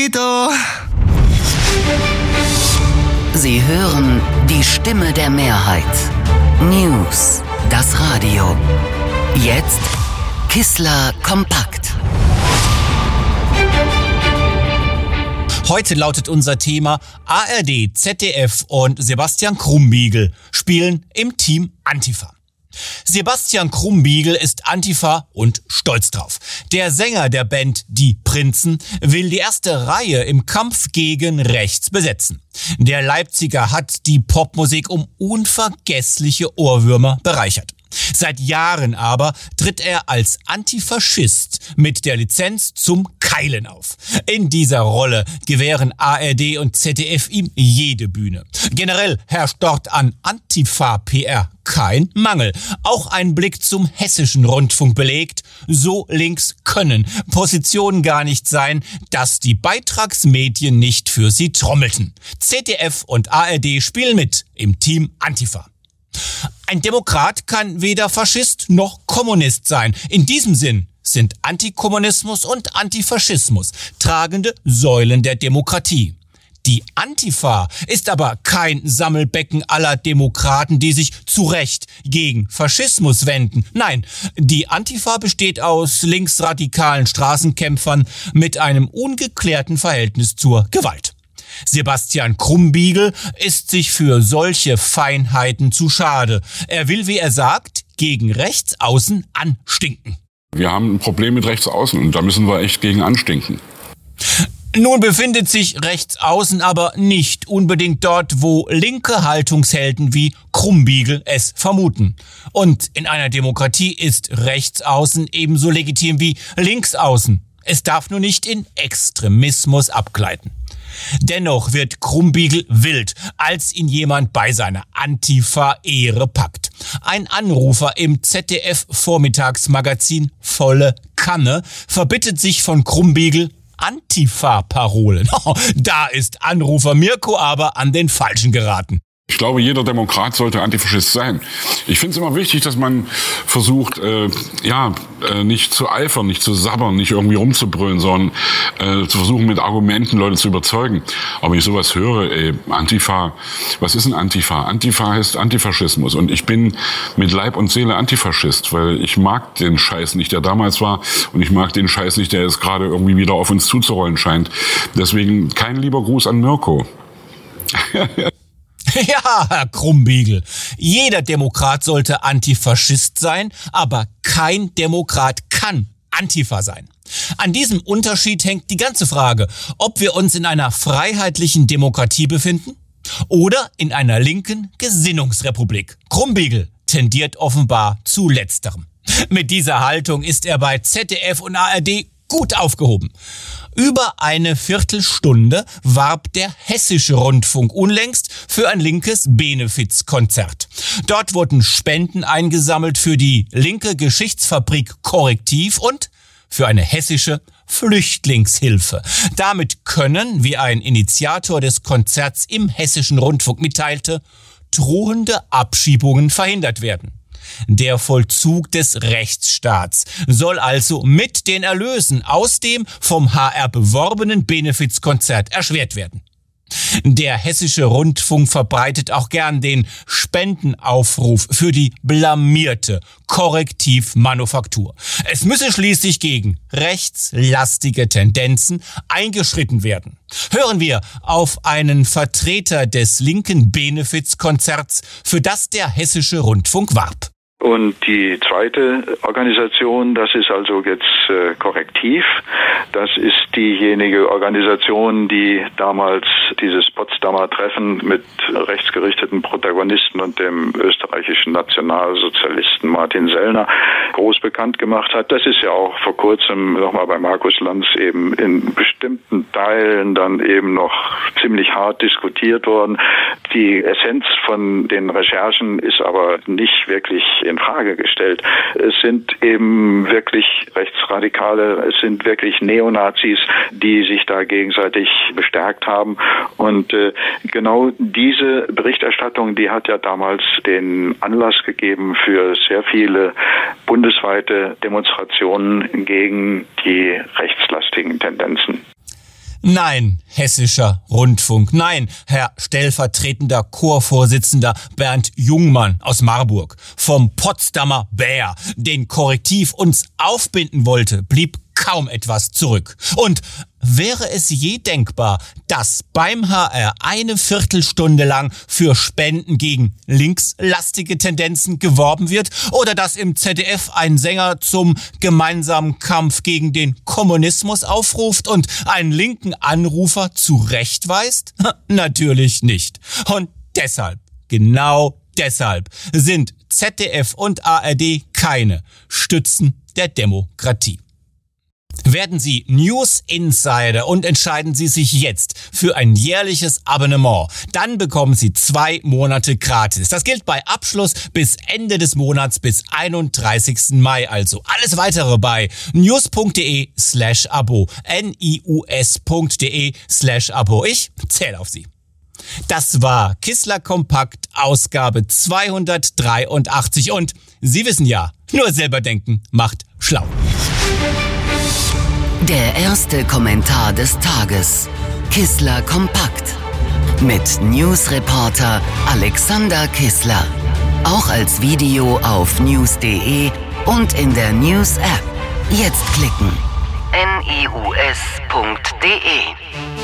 Despacito. Sie hören die Stimme der Mehrheit. News, das Radio. Jetzt Kissler kompakt. Heute lautet unser Thema: ARD, ZDF und Sebastian Krumbiegel spielen im Team Antifa. Sebastian Krumbiegel ist Antifa und stolz drauf. Der Sänger der Band Die Prinzen will die erste Reihe im Kampf gegen rechts besetzen. Der Leipziger hat die Popmusik um unvergessliche Ohrwürmer bereichert. Seit Jahren aber tritt er als Antifaschist mit der Lizenz zum Keilen auf. In dieser Rolle gewähren ARD und ZDF ihm jede Bühne. Generell herrscht dort an Antifa-PR kein Mangel. Auch ein Blick zum hessischen Rundfunk belegt: so links können Positionen gar nicht sein, dass die Beitragsmedien nicht für sie trommelten. ZDF und ARD spielen mit im Team Antifa. Ein Demokrat kann weder Faschist noch Kommunist sein. In diesem Sinn sind Antikommunismus und Antifaschismus tragende Säulen der Demokratie. Die Antifa ist aber kein Sammelbecken aller Demokraten, die sich zu Recht gegen Faschismus wenden. Nein, die Antifa besteht aus linksradikalen Straßenkämpfern mit einem ungeklärten Verhältnis zur Gewalt. Sebastian Krumbiegel ist sich für solche Feinheiten zu schade. Er will, wie er sagt, gegen Rechtsaußen anstinken. Wir haben ein Problem mit Rechtsaußen und da müssen wir echt gegen anstinken. Nun befindet sich Rechtsaußen aber nicht unbedingt dort, wo linke Haltungshelden wie Krumbiegel es vermuten. Und in einer Demokratie ist Rechtsaußen ebenso legitim wie Linksaußen. Es darf nur nicht in Extremismus abgleiten. Dennoch wird Krumbiegel wild, als ihn jemand bei seiner Antifa-Ehre packt. Ein Anrufer im ZDF-Vormittagsmagazin Volle Kanne verbittet sich von Krumbiegel Antifa-Parolen. Da ist Anrufer Mirko aber an den Falschen geraten. Ich glaube, jeder Demokrat sollte Antifaschist sein. Ich finde es immer wichtig, dass man versucht, nicht zu eifern, nicht zu sabbern, nicht irgendwie rumzubrüllen, sondern zu versuchen, mit Argumenten Leute zu überzeugen. Aber wenn ich sowas höre, Antifa, was ist ein Antifa? Antifa heißt Antifaschismus. Und ich bin mit Leib und Seele Antifaschist, weil ich mag den Scheiß nicht, der damals war, und ich mag den Scheiß nicht, der jetzt gerade irgendwie wieder auf uns zuzurollen scheint. Deswegen kein lieber Gruß an Mirko. Ja, Herr Krumbiegel, jeder Demokrat sollte Antifaschist sein, aber kein Demokrat kann Antifa sein. An diesem Unterschied hängt die ganze Frage, ob wir uns in einer freiheitlichen Demokratie befinden oder in einer linken Gesinnungsrepublik. Krumbiegel tendiert offenbar zu letzterem. Mit dieser Haltung ist er bei ZDF und ARD gut aufgehoben. Über eine Viertelstunde warb der hessische Rundfunk unlängst für ein linkes Benefizkonzert. Dort wurden Spenden eingesammelt für die linke Geschichtsfabrik Korrektiv und für eine hessische Flüchtlingshilfe. Damit können, wie ein Initiator des Konzerts im hessischen Rundfunk mitteilte, drohende Abschiebungen verhindert werden. Der Vollzug des Rechtsstaats soll also mit den Erlösen aus dem vom HR beworbenen Benefizkonzert erschwert werden. Der hessische Rundfunk verbreitet auch gern den Spendenaufruf für die blamierte Korrektivmanufaktur. Es müsse schließlich gegen rechtslastige Tendenzen eingeschritten werden. Hören wir auf einen Vertreter des linken Benefizkonzerts, für das der hessische Rundfunk warb. Und die zweite Organisation, das ist also jetzt Korrektiv. Das ist diejenige Organisation, die damals dieses Potsdamer Treffen mit rechtsgerichteten Protagonisten und dem österreichischen Nationalsozialisten Martin Sellner groß bekannt gemacht hat. Das ist ja auch vor kurzem nochmal bei Markus Lanz eben in bestimmten Teilen dann eben noch ziemlich hart diskutiert worden. Die Essenz von den Recherchen ist aber nicht wirklich in Frage gestellt. Es sind eben wirklich Rechtsradikale, es sind wirklich Neonazis, die sich da gegenseitig bestärkt haben. Und genau diese Berichterstattung, die hat ja damals den Anlass gegeben für sehr viele bundesweite Demonstrationen gegen die rechtslastigen Tendenzen. Nein, Hessischer Rundfunk. Nein, Herr stellvertretender Chorvorsitzender Bernd Jungmann aus Marburg. Vom Potsdamer Bär, den Korrektiv uns aufbinden wollte, blieb kaum etwas zurück. Und wäre es je denkbar, dass beim HR eine Viertelstunde lang für Spenden gegen linkslastige Tendenzen geworben wird? Oder dass im ZDF ein Sänger zum gemeinsamen Kampf gegen den Kommunismus aufruft und einen linken Anrufer zurechtweist? Natürlich nicht. Und deshalb, genau deshalb, sind ZDF und ARD keine Stützen der Demokratie. Werden Sie News Insider und entscheiden Sie sich jetzt für ein jährliches Abonnement. Dann bekommen Sie 2 Monate gratis. Das gilt bei Abschluss bis Ende des Monats bis 31. Mai also. Alles weitere bei news.de/Abo. nius.de/Abo. Ich zähle auf Sie. Das war Kissler Kompakt Ausgabe 283 und Sie wissen ja, nur selber denken macht schlau. Der erste Kommentar des Tages. Kissler Kompakt. Mit Newsreporter Alexander Kissler. Auch als Video auf news.de und in der News-App. Jetzt klicken. nius.de